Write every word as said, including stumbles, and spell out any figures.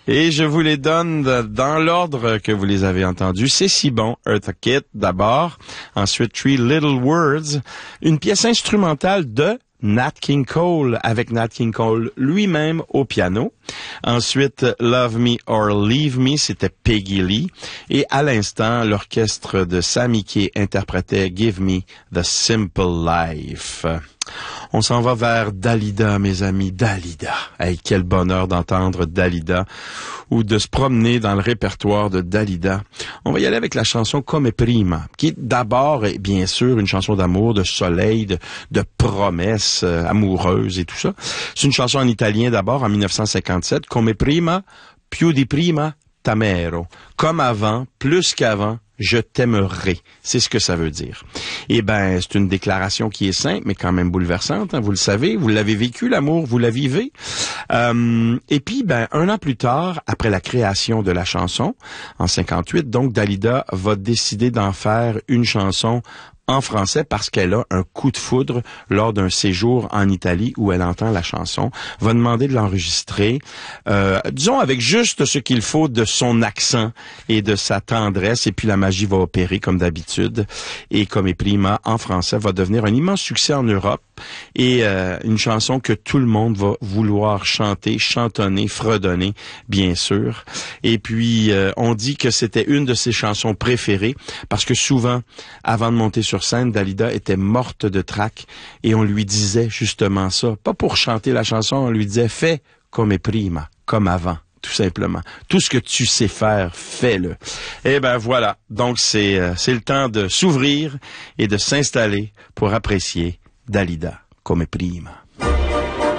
Et je vous les donne dans l'ordre que vous les avez entendus. C'est si bon, Eartha Kitt d'abord, ensuite Three Little Words, une pièce instrumentale de Nat King Cole, avec Nat King Cole lui-même au piano. Ensuite, Love Me or Leave Me, c'était Peggy Lee. Et à l'instant, l'orchestre de Sammy Kaye interprétait Give Me the Simple Life. On s'en va vers Dalida, mes amis, Dalida. Hey, quel bonheur d'entendre Dalida ou de se promener dans le répertoire de Dalida. On va y aller avec la chanson Come Prima, qui est d'abord, bien sûr, une chanson d'amour, de soleil, de, de promesses euh, amoureuses et tout ça. C'est une chanson en italien d'abord, en dix-neuf cent cinquante-sept. Come prima, più di prima, t'amero. Comme avant, plus qu'avant, je t'aimerai. C'est ce que ça veut dire. Eh ben, c'est une déclaration qui est simple, mais quand même bouleversante. Hein, vous le savez, vous l'avez vécu, l'amour, vous la vivez. Euh, et puis, ben, un an plus tard, après la création de la chanson, en cinquante-huit, donc, Dalida va décider d'en faire une chanson en français parce qu'elle a un coup de foudre lors d'un séjour en Italie où elle entend la chanson, va demander de l'enregistrer, euh, disons avec juste ce qu'il faut de son accent et de sa tendresse, et puis la magie va opérer comme d'habitude, et Come Prima en français va devenir un immense succès en Europe, et euh, une chanson que tout le monde va vouloir chanter, chantonner, fredonner, bien sûr. Et puis, euh, on dit que c'était une de ses chansons préférées, parce que souvent, avant de monter sur scène, Dalida était morte de trac, et on lui disait justement ça. Pas pour chanter la chanson, on lui disait « Fais come prima », comme avant. Tout simplement. Tout ce que tu sais faire, fais-le. Eh ben voilà. Donc, c'est, euh, c'est le temps de s'ouvrir et de s'installer pour apprécier Dalida, Come Prima.